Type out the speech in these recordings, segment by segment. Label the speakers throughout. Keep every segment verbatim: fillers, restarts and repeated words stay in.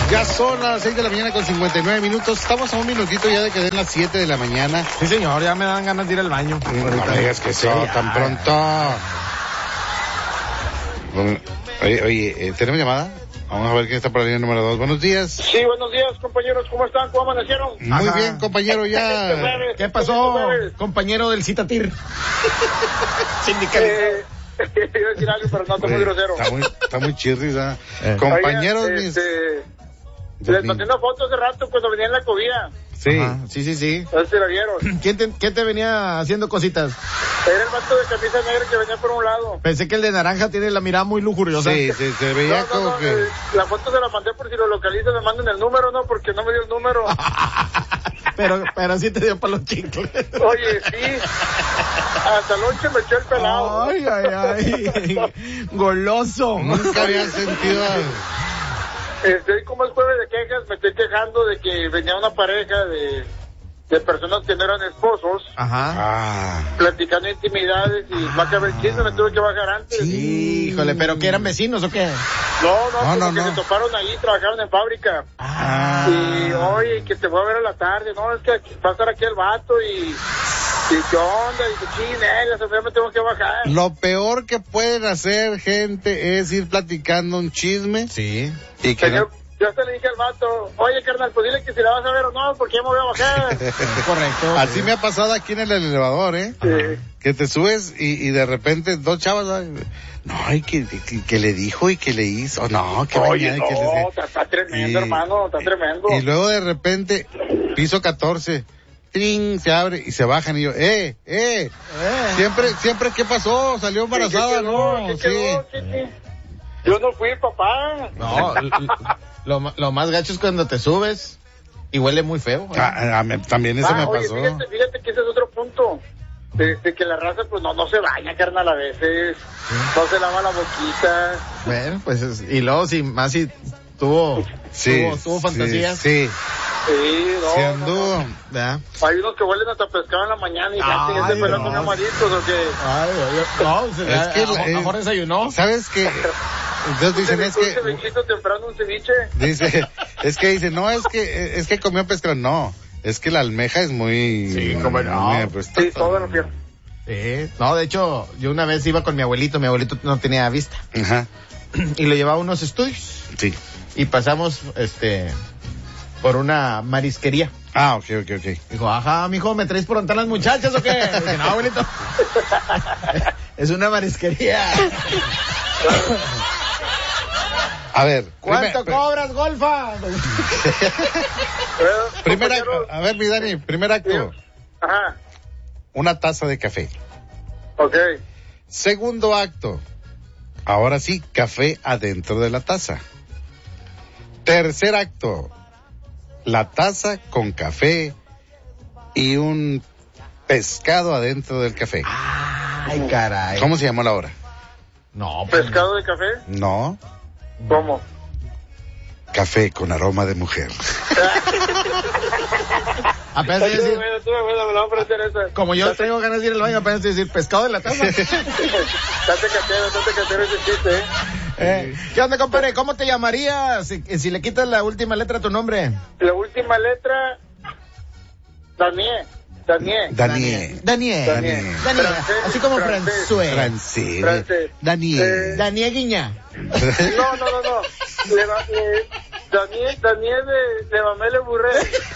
Speaker 1: Ya son las seis de la mañana con cincuenta y nueve minutos. Estamos a un minutito ya de que den las siete de la mañana.
Speaker 2: Sí, señor, ya me dan ganas de ir al baño.
Speaker 1: No me digas que sí, tan pronto. Oye, oye, ¿tenemos llamada? Vamos a ver quién está por la línea número dos. Buenos días.
Speaker 3: Sí, buenos días, compañeros. ¿Cómo están? ¿Cómo amanecieron?
Speaker 1: Muy
Speaker 2: Ajá.
Speaker 1: bien, compañero, ya.
Speaker 2: ¿Qué pasó, compañero del Citatir? Sindicalizado.
Speaker 3: Eh, iba a decir algo, pero no, está muy grosero.
Speaker 1: Está muy, está muy chirris, ¿eh?
Speaker 2: Eh.
Speaker 1: Compañeros,
Speaker 3: Oigan,
Speaker 1: mis...
Speaker 3: este, les mandé una foto hace rato cuando venía en la cobija.
Speaker 1: Sí.
Speaker 2: Ajá, sí, sí, sí.
Speaker 3: No sé si la vieron.
Speaker 2: ¿Quién te, ¿Quién te venía haciendo cositas?
Speaker 3: Era el vato de camisa negra que venía por un lado.
Speaker 2: Pensé que el de naranja tiene la mirada muy lujuriosa.
Speaker 1: Sí, sí, se veía
Speaker 3: No, no,
Speaker 1: como
Speaker 3: no,
Speaker 1: que...
Speaker 3: eh, la foto se la mandé por si lo localizan, me manden el número, ¿no? Porque no me dio el número.
Speaker 2: pero, pero sí te dio para los chicles.
Speaker 3: Oye, sí. Hasta noche me echó el pelado.
Speaker 2: Ay, ay, ay. Goloso.
Speaker 1: Nunca había sentido...
Speaker 3: Estoy como es jueves de quejas, me estoy quejando de que venía una pareja de, de personas que no eran esposos,
Speaker 2: Ajá.
Speaker 1: Ah.
Speaker 3: platicando intimidades y más que ver chisme me tuve que bajar antes.
Speaker 2: Sí, híjole, ¿pero que eran vecinos o qué?
Speaker 3: No, no,
Speaker 1: No,
Speaker 3: como
Speaker 1: no,
Speaker 3: que
Speaker 1: no.
Speaker 3: se toparon ahí, trabajaron en fábrica.
Speaker 2: Ah.
Speaker 3: Y oye, que te voy a ver a la tarde, no, es que aquí- va a estar aquí el vato y... ¿Y qué onda? Y que chinela, Sofía, me tengo que bajar.
Speaker 1: Lo peor que pueden hacer, gente, es ir platicando un chisme
Speaker 2: Sí.
Speaker 1: y que
Speaker 3: Señor,
Speaker 1: no...
Speaker 3: yo te le dije al vato, oye, carnal, pues dile que si la vas a ver o no, porque ya me voy a bajar.
Speaker 2: Correcto.
Speaker 1: Así me ha pasado aquí en el elevador, ¿eh?
Speaker 3: Sí.
Speaker 1: Que te subes y, y de repente dos chavas, ay, no, y que, que, que le dijo y que le hizo, no, que
Speaker 3: Oye,
Speaker 1: bañada,
Speaker 3: no,
Speaker 1: que le...
Speaker 3: está, está tremendo,
Speaker 1: Y-
Speaker 3: hermano, está tremendo.
Speaker 1: Y luego de repente, piso catorce, ¡tring! Se abre y se bajan y yo, ¡eh, eh!
Speaker 2: Eh.
Speaker 1: Siempre, siempre, ¿qué pasó? ¿Salió embarazada?
Speaker 3: ¿Qué quedó?
Speaker 1: No,
Speaker 3: ¿Qué
Speaker 1: sí.
Speaker 3: quedó, chiqui? Yo no fui, papá.
Speaker 2: No, l- l- lo, lo más gacho es cuando te subes y huele muy feo. ¿eh?
Speaker 1: Ah, ah, me- también eso
Speaker 3: Ah,
Speaker 1: me
Speaker 3: oye,
Speaker 1: pasó.
Speaker 3: fíjate, fíjate que ese es otro punto. De, de que la raza, pues no, no se baña, carnal, a veces. No se lava la boquita.
Speaker 2: Bueno, pues, es- y luego si más si tuvo,
Speaker 1: Sí,
Speaker 2: tuvo, tuvo fantasías.
Speaker 1: Sí, sí,
Speaker 3: Sí, no.
Speaker 1: sí
Speaker 3: no,
Speaker 1: anduvo.
Speaker 2: ¿verdad?
Speaker 3: no. Hay unos que huelen hasta pescado en la mañana y ya
Speaker 2: Ay,
Speaker 3: siguen pelando
Speaker 2: no.
Speaker 3: amarillitos o que.
Speaker 2: Ay, oye, no, se,
Speaker 1: Es que
Speaker 2: a, a,
Speaker 1: el-
Speaker 2: a mejor desayunó.
Speaker 1: ¿Sabes qué? Entonces dicen, es
Speaker 3: Un
Speaker 1: que...
Speaker 3: cevichito temprano, un ceviche.
Speaker 1: Dice, es que dice, no, es que, es que comió pescado. No, es que la almeja es muy...
Speaker 2: Sí, cómo no.
Speaker 1: muy- pues,
Speaker 3: Sí, todo lo pierdo.
Speaker 2: Sí. No, de hecho, yo una vez iba con mi abuelito, mi abuelito no tenía vista,
Speaker 1: Ajá,
Speaker 2: y lo llevaba a unos estudios,
Speaker 1: sí.
Speaker 2: y pasamos, este, por una marisquería.
Speaker 1: Ah, ok, ok, ok.
Speaker 2: Dijo, ajá, mijo, ¿me traes por ontar las muchachas o qué? Dije, no, abuelito. Es una marisquería.
Speaker 1: A ver.
Speaker 2: ¿Cuánto
Speaker 1: primer-
Speaker 2: cobras, golfa?
Speaker 3: Eh,
Speaker 1: Primer
Speaker 3: compañeros,
Speaker 1: acto, a ver, mi Dani, primer acto,
Speaker 3: Ajá,
Speaker 1: una taza de café.
Speaker 3: ok.
Speaker 1: Segundo acto, ahora sí, café adentro de la taza. Tercer acto, la taza con café y un pescado adentro del café.
Speaker 2: Ay, caray.
Speaker 1: ¿Cómo se llamó la hora?
Speaker 2: No, pues,
Speaker 3: ¿Pescado de café?
Speaker 1: No,
Speaker 3: ¿Cómo?
Speaker 1: café con aroma de mujer.
Speaker 2: apenas te iba a
Speaker 3: Estuve
Speaker 2: decir,
Speaker 3: bueno, estuve bueno, me la voy a ofrecer esa.
Speaker 2: como yo traigo ganas de ir al baño, apenas te iba a decir, pescado de la taza.
Speaker 3: Date catero, date catero ese chiste, ¿eh?
Speaker 2: Eh, ¿Qué onda, compadre? ¿Cómo te llamarías si, si le quitas la última letra a tu nombre?
Speaker 3: La última letra, Daniel. Daniel.
Speaker 1: Daniel.
Speaker 2: Daniel.
Speaker 3: Daniel.
Speaker 2: Daniel.
Speaker 3: Francés,
Speaker 2: Así como
Speaker 3: francés.
Speaker 2: François.
Speaker 1: Francés.
Speaker 3: Francés.
Speaker 1: Daniel.
Speaker 3: Eh,
Speaker 2: Daniel Guiña.
Speaker 3: No, no, no, no. Le va- le- Daniel, Daniel de, de Mamele Burré.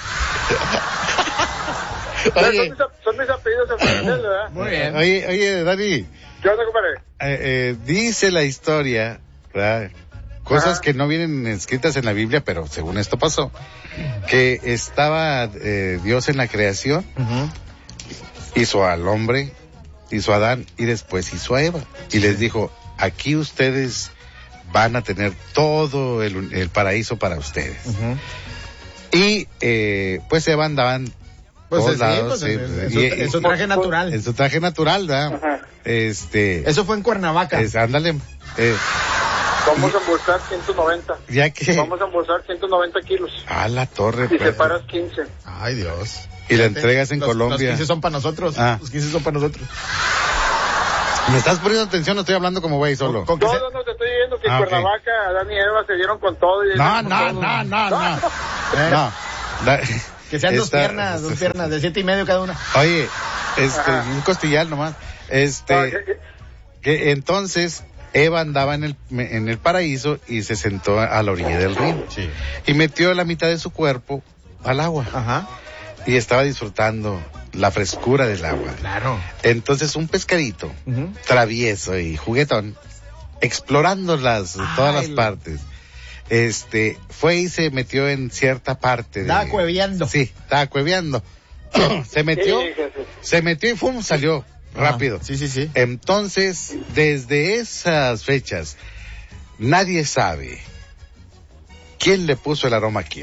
Speaker 3: Son
Speaker 1: Oye,
Speaker 3: mis, son mis apellidos en francés, ¿verdad?
Speaker 2: Muy bien.
Speaker 1: oye, oye, Dani,
Speaker 3: ¿Qué onda, compadre?
Speaker 1: eh, eh, dice la historia, ¿verdad? Cosas
Speaker 3: Ajá.
Speaker 1: que no vienen escritas en la Biblia, pero según esto pasó, que estaba eh, Dios en la creación,
Speaker 2: Ujú.
Speaker 1: hizo al hombre, hizo a Adán y después hizo a Eva. Y les dijo, aquí ustedes van a tener todo el, el paraíso para ustedes.
Speaker 2: Ujú.
Speaker 1: Y eh, pues Eva andaban
Speaker 2: Pues
Speaker 1: todos
Speaker 2: sí,
Speaker 1: lados,
Speaker 2: pues,
Speaker 1: sí,
Speaker 2: en, en
Speaker 1: y-
Speaker 2: su,
Speaker 1: y-
Speaker 2: en su traje natural.
Speaker 1: en su traje natural, ¿verdad?
Speaker 3: Ajá.
Speaker 1: Este,
Speaker 2: Eso fue en Cuernavaca.
Speaker 1: es, ándale, eh,
Speaker 3: Vamos a embolsar ciento noventa.
Speaker 1: ya que,
Speaker 3: Vamos a embolsar ciento noventa kilos.
Speaker 1: a la torre,
Speaker 3: Y
Speaker 1: pues,
Speaker 3: separas quince.
Speaker 2: Ay, Dios.
Speaker 1: y la
Speaker 2: Fíjate,
Speaker 1: entregas en
Speaker 2: los-
Speaker 1: Colombia.
Speaker 2: Los quince son para nosotros.
Speaker 1: Ah.
Speaker 2: Los quince son para nosotros.
Speaker 1: ¿Me estás poniendo atención o estoy hablando como güey solo?
Speaker 2: Con que
Speaker 3: No,
Speaker 2: se-
Speaker 3: no, no, te estoy viendo diciendo que
Speaker 1: Ah,
Speaker 3: en
Speaker 1: ok.
Speaker 3: Cuernavaca Adán y Eva se dieron con todo. Y
Speaker 1: No,
Speaker 3: con
Speaker 1: no,
Speaker 3: todo.
Speaker 1: no, no, no.
Speaker 2: Eh,
Speaker 1: No. Da-
Speaker 2: Que sean dos
Speaker 1: Esta-
Speaker 2: piernas, dos piernas, de siete y medio cada una.
Speaker 1: Oye, este,
Speaker 3: Ajá.
Speaker 1: un costillar nomás.
Speaker 3: No,
Speaker 1: Este,
Speaker 3: que- que-
Speaker 1: que entonces Eva andaba en el, en el paraíso y se sentó a la orilla del río.
Speaker 2: Sí.
Speaker 1: Y metió la mitad de su cuerpo al agua.
Speaker 2: Ajá.
Speaker 1: Y estaba disfrutando la frescura del agua.
Speaker 2: Claro.
Speaker 1: Entonces un pescadito,
Speaker 2: Ujú.
Speaker 1: travieso y juguetón, explorando las, todas las
Speaker 2: Ay,
Speaker 1: partes, este, fue y se metió en cierta parte.
Speaker 2: Estaba
Speaker 1: de,
Speaker 2: cueveando.
Speaker 1: Sí, estaba cueveando. se metió,
Speaker 3: Sí, Jesús.
Speaker 1: se metió y ¡fum! Salió rápido.
Speaker 2: Ah, sí, sí, sí.
Speaker 1: Entonces, desde esas fechas, nadie sabe quién le puso el aroma a quién.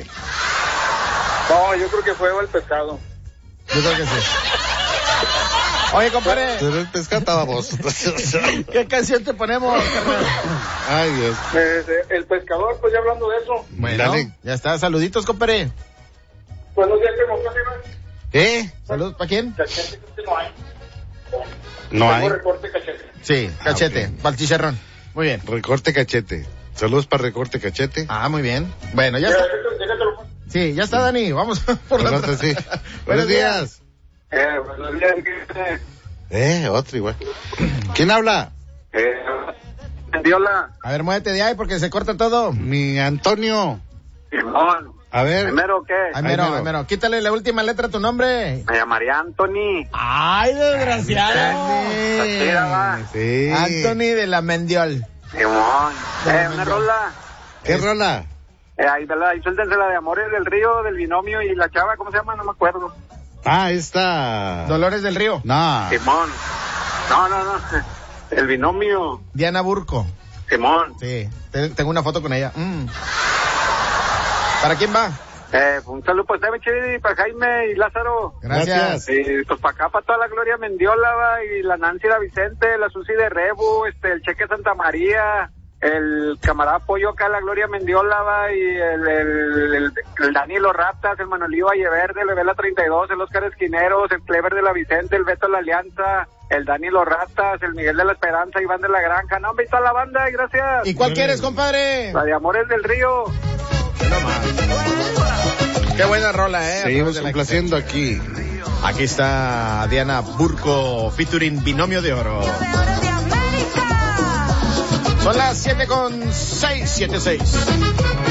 Speaker 3: No, yo creo que fue el pescado.
Speaker 2: Yo creo que sí. Oye, compadre,
Speaker 1: Pero el pescado estaba baboso.
Speaker 2: ¿qué canción te ponemos, carnal?
Speaker 1: Ay, Dios.
Speaker 3: Eh, eh, el pescador, pues ya hablando de eso.
Speaker 2: Bueno,
Speaker 1: Dale.
Speaker 2: ya está. Saluditos, compadre.
Speaker 3: Buenos días, democracia.
Speaker 1: ¿Eh?
Speaker 2: Saludos, ¿para quién?
Speaker 3: Cachete creo que no hay.
Speaker 1: No hay.
Speaker 3: Tengo recorte cachete.
Speaker 2: Sí, cachete,
Speaker 1: Ah, ok.
Speaker 2: para el chicharrón. Muy bien.
Speaker 1: Recorte cachete. Saludos para recorte cachete.
Speaker 2: Ah, muy bien. Bueno, ya
Speaker 3: Ya,
Speaker 2: está.
Speaker 3: déjate- déjatelo.
Speaker 2: Sí, ya está, Dani. Vamos por la
Speaker 1: Recorte,
Speaker 2: otra.
Speaker 1: sí. Buenos días.
Speaker 3: Eh, buenos días. eh,
Speaker 1: Eh, otro igual. ¿Quién habla?
Speaker 3: Eh, Mendiola,
Speaker 2: A ver, muévete de ahí porque se corta todo.
Speaker 1: Mi Antonio.
Speaker 3: Simón.
Speaker 1: A ver.
Speaker 3: ¿Primero qué?
Speaker 2: Ay, mero,
Speaker 1: mero.
Speaker 2: ay, mero. Quítale la última letra a tu nombre.
Speaker 3: Me llamaría Anthony.
Speaker 2: Ay, desgraciado.
Speaker 3: Tachera, va.
Speaker 1: Sí.
Speaker 2: Anthony de la Mendiol.
Speaker 3: Simón. Eh, una rola.
Speaker 1: ¿Qué rola?
Speaker 3: Eh, ahí, ¿verdad? Ahí suéltense la de Amores del Río, del binomio y la chava, ¿cómo se llama? No me acuerdo.
Speaker 1: Ah, esta.
Speaker 2: Dolores del Río.
Speaker 1: No.
Speaker 3: Simón. No, no, no. El binomio.
Speaker 2: Diana Burco.
Speaker 3: Simón.
Speaker 2: Sí, te- tengo una foto con ella. Mm. ¿Para quién va?
Speaker 3: Eh, un saludo para usted, Michelle, y para Jaime y Lázaro.
Speaker 2: Gracias.
Speaker 1: Gracias.
Speaker 3: Y pues para acá, para toda la Gloria Mendiola, va, y la Nancy la Vicente, la Susi de Rebu, este, el Cheque Santa María, el camarada Pollo acá, la Gloria Mendiola, va, y el, el, el, el Dani Los Raptas, el Manolío Valleverde, el Vela treinta y dos, el Oscar Esquineros, el Clever de la Vicente, el Beto de la Alianza, el Dani Los Ratas, el Miguel de la Esperanza, Iván de la Granja. No, hombre, y toda la banda, y gracias.
Speaker 2: ¿Y cuál quieres, compadre?
Speaker 3: La de Amores del Río.
Speaker 2: Qué buena rola, eh.
Speaker 1: Seguimos
Speaker 2: De la-
Speaker 1: complaciendo aquí.
Speaker 2: Aquí está Diana Burco, featuring Binomio de Oro. Son las siete con seis, siete seis.